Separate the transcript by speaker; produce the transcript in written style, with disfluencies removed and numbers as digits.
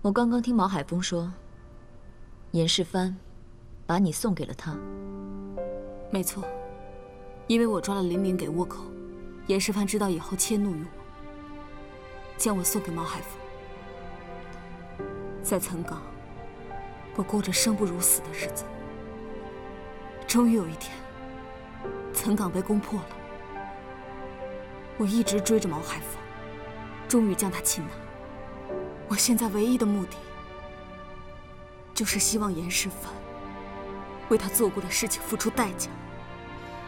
Speaker 1: 我刚刚听毛海峰说，严世蕃把你送给了他。
Speaker 2: 没错，因为我抓了林明给倭寇，严世蕃知道以后迁怒于我，将我送给毛海峰。在岑岗，我过着生不如死的日子。终于有一天，岑岗被攻破了，我一直追着毛海峰，终于将他擒拿。我现在唯一的目的，就是希望严世蕃为他做过的事情付出代价。